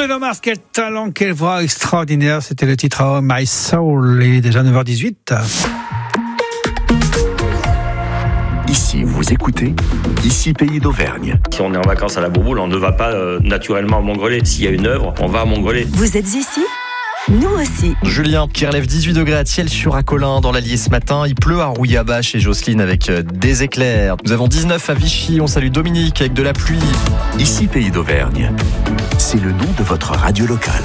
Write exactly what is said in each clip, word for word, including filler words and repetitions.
Bruno Mars, quel talent, quelle voix extraordinaire. C'était le titre Oh My Soul. Il est déjà neuf heures dix-huit. Ici, vous écoutez, ici Pays d'Auvergne. Si on est en vacances à la Bourboule, on ne va pas euh, naturellement à Montgrelais. S'il y a une œuvre, on va à Montgrelais. Vous êtes ici ? Nous aussi. Julien qui relève dix-huit degrés à Thiel-sur-Acolin dans l'Allier ce matin. Il pleut à Rouillabach et Jocelyne avec des éclairs. Nous avons dix-neuf à Vichy. On salue Dominique avec de la pluie. Ici Pays d'Auvergne. C'est le nom de votre radio locale.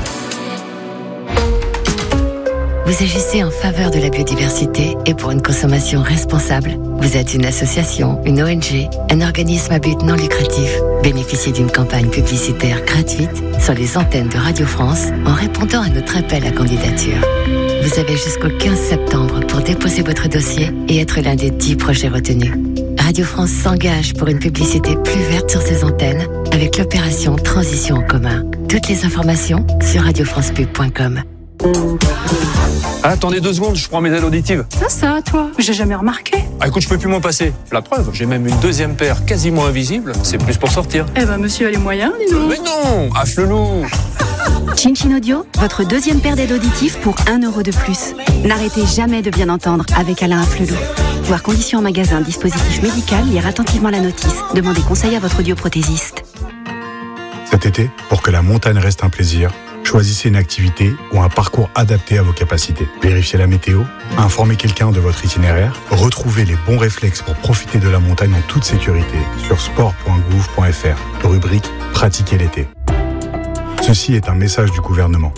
Vous agissez en faveur de la biodiversité et pour une consommation responsable. Vous êtes une association, une O N G, un organisme à but non lucratif. Bénéficiez d'une campagne publicitaire gratuite sur les antennes de Radio France en répondant à notre appel à candidature. Vous avez jusqu'au quinze septembre pour déposer votre dossier et être l'un des dix projets retenus. Radio France s'engage pour une publicité plus verte sur ses antennes avec l'opération Transition en commun. Toutes les informations sur radio france pub point com. Ah, attendez deux secondes, je prends mes aides auditives. Ça, ça, toi, j'ai jamais remarqué. Ah, écoute, je peux plus m'en passer. La preuve, j'ai même une deuxième paire quasiment invisible. C'est plus pour sortir. Eh ben, monsieur a les moyens, dis donc. Mais non, à Flelou. Chin Chin Audio, votre deuxième paire d'aides auditives pour un euro de plus. N'arrêtez jamais de bien entendre avec Alain Afflelou. Voir conditions en magasin, dispositif médical, lire attentivement la notice. Demandez conseil à votre audioprothésiste. Cet été, pour que la montagne reste un plaisir, choisissez une activité ou un parcours adapté à vos capacités. Vérifiez la météo, informez quelqu'un de votre itinéraire, retrouvez les bons réflexes pour profiter de la montagne en toute sécurité sur sport point gouv point f r, rubrique « Pratiquer l'été ». Ceci est un message du gouvernement.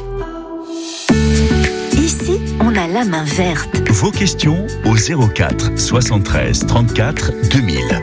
Ici, on a la main verte. Vos questions au zéro quatre soixante-treize trente-quatre deux mille.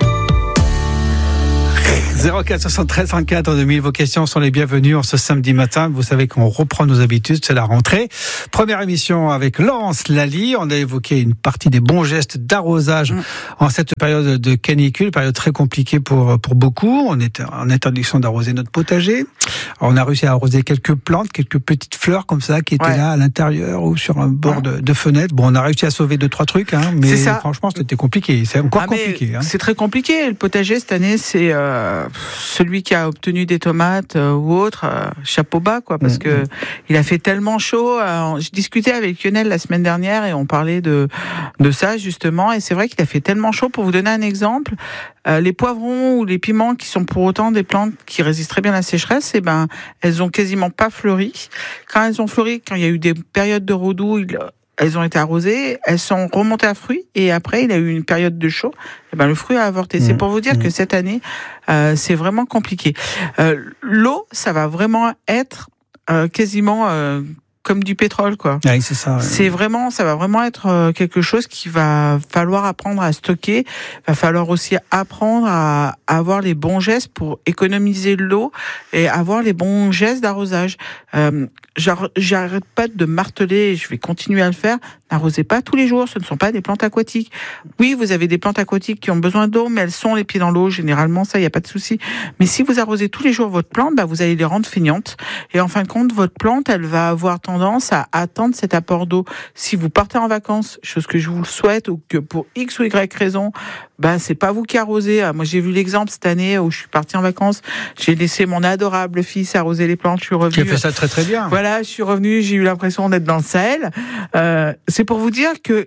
zéro quatre soixante-treize trente-quatre deux mille, vos questions sont les bienvenues en ce samedi matin. Vous savez qu'on reprend nos habitudes, c'est la rentrée. Première émission avec Laurence Laly. On a évoqué une partie des bons gestes d'arrosage mmh. en cette période de canicule, période très compliquée pour, pour beaucoup. On était en interdiction d'arroser notre potager. Alors on a réussi à arroser quelques plantes, quelques petites fleurs comme ça qui étaient ouais. là à l'intérieur ou sur un bord ouais. de, de fenêtre. Bon, on a réussi à sauver deux, trois trucs, hein, mais franchement, c'était compliqué. C'est encore ah, compliqué. Hein. C'est très compliqué. Le potager cette année, c'est euh, celui qui a obtenu des tomates euh, ou autre, euh, chapeau bas, quoi, parce mmh. que il a fait tellement chaud. Euh, je discutais avec Lionel la semaine dernière et on parlait de de ça justement. Et c'est vrai qu'il a fait tellement chaud. Pour vous donner un exemple, euh, les poivrons ou les piments qui sont pour autant des plantes qui résistent très bien à la sécheresse, et ben elles ont quasiment pas fleuri. Quand elles ont fleuri, quand il y a eu des périodes de redoux, il, elles ont été arrosées, elles sont remontées à fruits, et après il y a eu une période de chaud, et ben le fruit a avorté. Mmh. C'est pour vous dire mmh. que cette année, euh, c'est vraiment compliqué. Euh, l'eau, ça va vraiment être euh, quasiment euh, comme du pétrole, quoi. Oui, c'est ça. Ouais. C'est vraiment, ça va vraiment être quelque chose qu'il va falloir apprendre à stocker. Va falloir aussi apprendre à avoir les bons gestes pour économiser l'eau et avoir les bons gestes d'arrosage. Euh, j'arrête pas de marteler, je vais continuer à le faire. N'arrosez pas tous les jours, ce ne sont pas des plantes aquatiques. Oui, vous avez des plantes aquatiques qui ont besoin d'eau, mais elles sont les pieds dans l'eau, généralement, ça, il n'y a pas de souci. Mais si vous arrosez tous les jours votre plante, bah, vous allez les rendre feignantes. Et en fin de compte, votre plante, elle va avoir tendance à attendre cet apport d'eau. Si vous partez en vacances, chose que je vous le souhaite, ou que pour X ou Y raison, bah, c'est pas vous qui arrosez. Moi, j'ai vu l'exemple cette année où je suis partie en vacances, j'ai laissé mon adorable fils arroser les plantes, je suis revenue. Tu as fait ça très très bien. Voilà, je suis revenue, j'ai eu l'impression d'être dans le Sahel. Euh, c'est pour vous dire que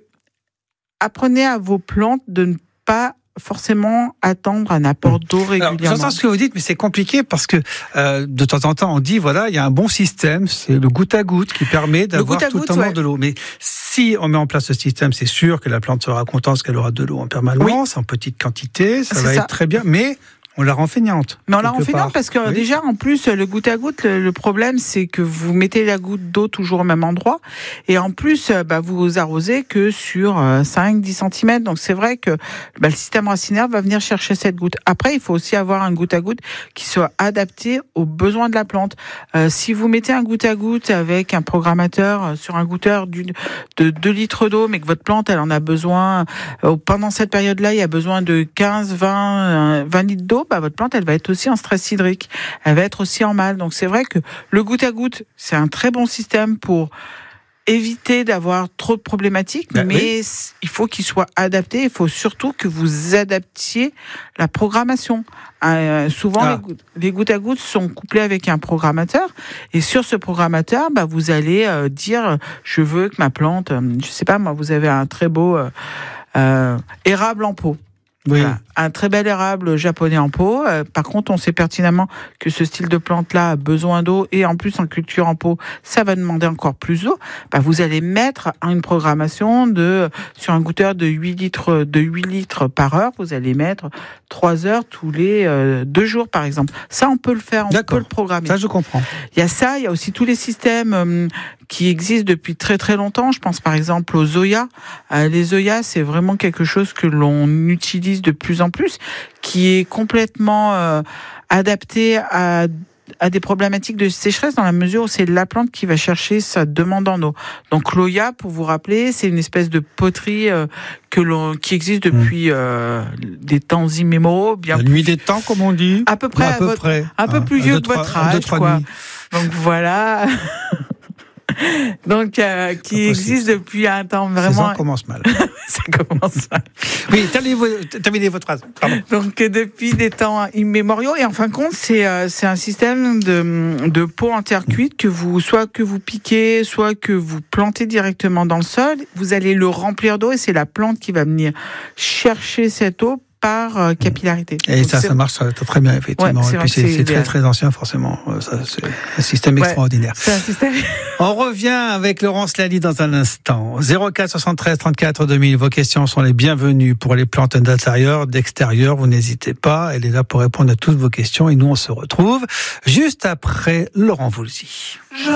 apprenez à vos plantes de ne pas forcément attendre un apport d'eau régulièrement. Alors, j'entends ce que vous dites, mais c'est compliqué parce que euh, de temps en temps, on dit voilà, il y a un bon système, c'est le goutte à goutte qui permet d'avoir tout le temps ouais. de l'eau. Mais si on met en place ce système, c'est sûr que la plante sera contente parce qu'elle aura de l'eau en permanence, oui. en petite quantité, ça c'est va ça. être très bien, mais on la rend feignante. Mais on la rend feignante parce que oui. déjà, en plus, le goutte à goutte, le, le problème, c'est que vous mettez la goutte d'eau toujours au même endroit. Et en plus, bah, vous arrosez que sur cinq à dix centimètres. Donc, c'est vrai que bah, le système racinaire va venir chercher cette goutte. Après, il faut aussi avoir un goutte à goutte qui soit adapté aux besoins de la plante. Euh, si vous mettez un goutte à goutte avec un programmateur sur un goutteur d'une, de deux litres d'eau, mais que votre plante, elle en a besoin, euh, pendant cette période-là, il y a besoin de quinze, vingt, vingt litres d'eau, bah, votre plante, elle va être aussi en stress hydrique. Elle va être aussi en mal. Donc, c'est vrai que le goutte à goutte, c'est un très bon système pour éviter d'avoir trop de problématiques, Ben mais oui. il faut qu'il soit adapté. Il faut surtout que vous adaptiez la programmation. Euh, souvent, Ah. les, gouttes, les gouttes à gouttes sont couplées avec un programmateur, et sur ce programmateur, bah, vous allez euh, dire, je veux que ma plante, euh, je sais pas, moi, vous avez un très beau euh, euh, érable en pot. Oui. Voilà. Un très bel érable japonais en pot. Euh, par contre, on sait pertinemment que ce style de plante-là a besoin d'eau, et en plus en culture en pot, ça va demander encore plus d'eau. Bah, vous allez mettre une programmation de sur un goutteur de huit litres de huit litres par heure. Vous allez mettre trois heures tous les euh, deux jours, par exemple. Ça, on peut le faire, on D'accord. peut le programmer. Ça, je comprends. Il y a ça, il y a aussi tous les systèmes euh, qui existent depuis très très longtemps. Je pense par exemple aux Zoya. Euh, les Zoya, c'est vraiment quelque chose que l'on utilise de plus en plus, qui est complètement euh, adapté à à des problématiques de sécheresse, dans la mesure où c'est la plante qui va chercher sa demande en eau. Donc l'Oya, pour vous rappeler, c'est une espèce de poterie euh, que l'on qui existe depuis mmh. euh, des temps immémoriaux, bien la plus, nuit des temps, comme on dit. à peu près, à peu votre, près, un peu hein, plus vieux que votre âge, deux, quoi. Nuits. Donc voilà. Donc, euh, qui existe depuis un temps vraiment. Ça commence mal. Ça commence mal. Oui, terminez votre phrase. Pardon. Donc, depuis des temps immémoriaux, et en fin de compte, c'est euh, c'est un système de de pot en terre cuite que vous soit que vous piquez, soit que vous plantez directement dans le sol. Vous allez le remplir d'eau, et c'est la plante qui va venir chercher cette eau par euh, capillarité. Et donc ça, ça marche très bien, effectivement. Ouais, et puis c'est, c'est très, très ancien, forcément. Ça, c'est un système ouais, extraordinaire. C'est un système. On revient avec Laurence Lally dans un instant. zéro quatre soixante-treize trente-quatre deux mille. Vos questions sont les bienvenues pour les plantes d'intérieur, d'extérieur. Vous n'hésitez pas. Elle est là pour répondre à toutes vos questions. Et nous, on se retrouve juste après Laurent Voulzy.